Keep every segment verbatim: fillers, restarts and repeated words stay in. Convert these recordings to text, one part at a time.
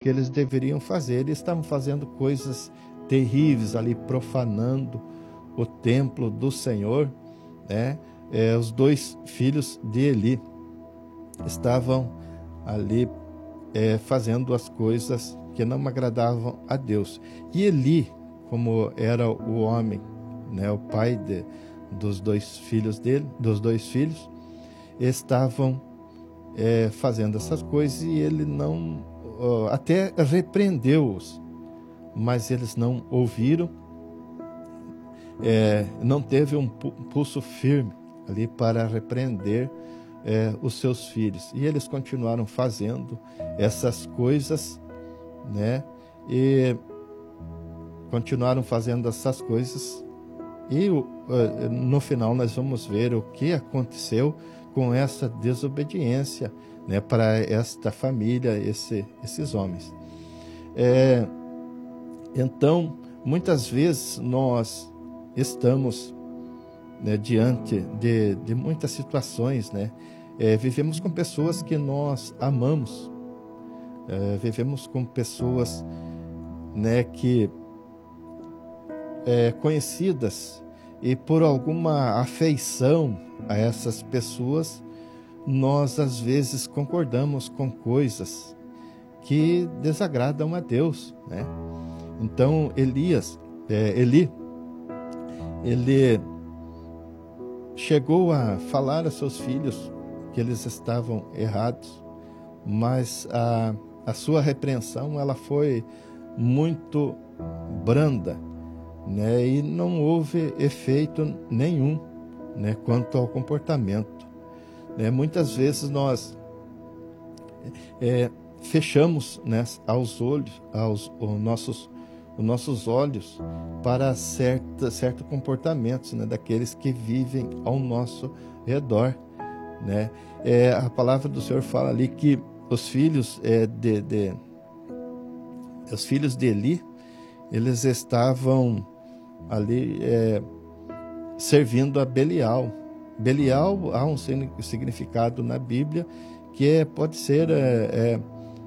que eles deveriam fazer. Eles estavam fazendo coisas terríveis ali, profanando o templo do Senhor, né? É, os dois filhos de Eli estavam ali é, fazendo as coisas que não agradavam a Deus. E Eli, como era o homem, né, o pai de, dos dois filhos dele, dos dois filhos, estavam é, fazendo essas coisas e ele não, ó, até repreendeu-os, mas eles não ouviram, é, não teve um pulso firme ali para repreender é, os seus filhos. E eles continuaram fazendo essas coisas, né? E continuaram fazendo essas coisas. E no final nós vamos ver o que aconteceu com essa desobediência, né, para esta família, esse, esses homens. É, então, muitas vezes nós estamos, né, diante de, de muitas situações, né? É, vivemos com pessoas que nós amamos, é, vivemos com pessoas, né, que é, conhecidas, e por alguma afeição a essas pessoas, nós às vezes concordamos com coisas que desagradam a Deus, né? Então Elias, é, Eli, ele chegou a falar a seus filhos que eles estavam errados, mas a, a sua repreensão ela foi muito branda, né? E não houve efeito nenhum, né, quanto ao comportamento, né? Muitas vezes nós é, fechamos, né, aos olhos, aos os nossos, os nossos olhos para certa, certo comportamentos, né, daqueles que vivem ao nosso redor, né? É, a palavra do Senhor fala ali que os filhos é, de, de os filhos de Eli, eles estavam ali é, servindo a Belial. Belial há um significado na Bíblia que é, pode ser é, é,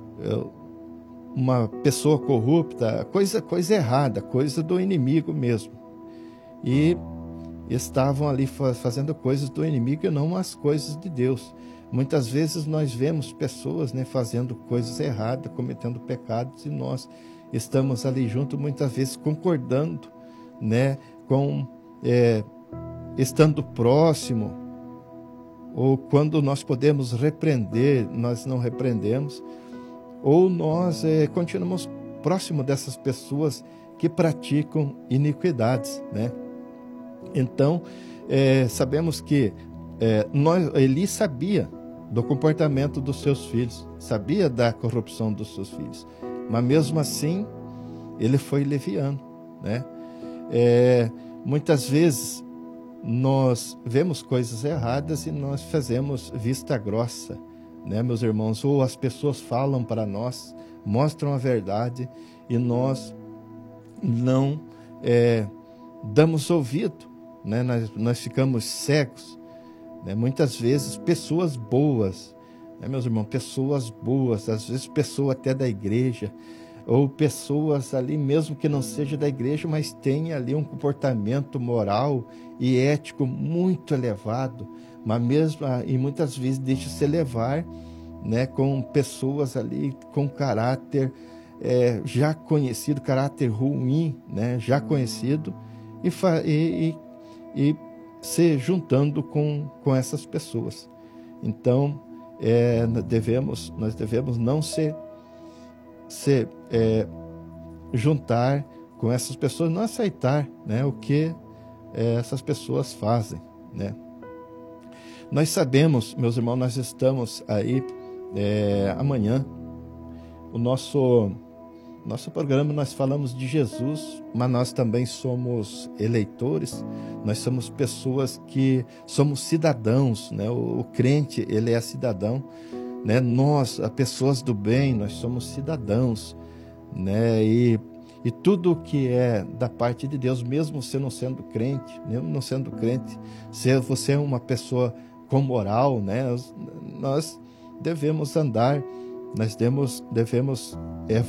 uma pessoa corrupta, coisa, coisa errada, coisa do inimigo mesmo. E estavam ali fazendo coisas do inimigo e não as coisas de Deus. Muitas vezes nós vemos pessoas, né, fazendo coisas erradas, cometendo pecados, e nós estamos ali junto, muitas vezes concordando, né, com é, estando próximo, ou quando nós podemos repreender, nós não repreendemos, ou nós é, continuamos próximo dessas pessoas que praticam iniquidades, né? Então, é, sabemos que é, nós, Eli sabia do comportamento dos seus filhos, sabia da corrupção dos seus filhos, mas mesmo assim, ele foi leviano, né? É, muitas vezes, nós vemos coisas erradas e nós fazemos vista grossa, né, meus irmãos? Ou as pessoas falam para nós, mostram a verdade e nós não é, damos ouvido, né? Nós, nós ficamos cegos, né? Muitas vezes pessoas boas, né, meus irmãos? Pessoas boas, às vezes pessoa até da igreja, ou pessoas ali mesmo que não seja da igreja, mas tem ali um comportamento moral e ético muito elevado, mas mesmo e muitas vezes deixa-se levar, né, com pessoas ali com caráter é, já conhecido, caráter ruim, né, já conhecido, e, e, e se juntando com, com essas pessoas. Então, é, devemos, nós devemos não ser se é, juntar com essas pessoas, não aceitar, né, o que é, essas pessoas fazem, né? Nós sabemos, meus irmãos, nós estamos aí é, amanhã, o nosso nosso programa, nós falamos de Jesus, mas nós também somos eleitores, nós somos pessoas que somos cidadãos, né? O, o crente, ele é cidadão, né? Nós, as pessoas do bem, nós somos cidadãos, né? E, e tudo que é da parte de Deus, mesmo você não sendo crente, mesmo não sendo crente, se você é uma pessoa com moral, né? Nós devemos andar, nós devemos, devemos é,